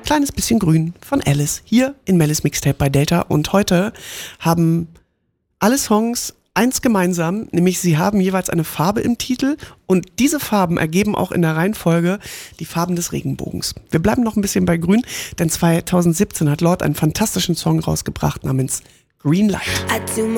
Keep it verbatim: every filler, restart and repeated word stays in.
Kleines bisschen grün von Alice hier in Mellis Mixtape bei Delta. Und heute haben alle Songs eins gemeinsam, nämlich sie haben jeweils eine Farbe im Titel und diese Farben ergeben auch in der Reihenfolge die Farben des Regenbogens. Wir bleiben noch ein bisschen bei grün, denn zwanzig siebzehn hat Lorde einen fantastischen Song rausgebracht namens Green Light.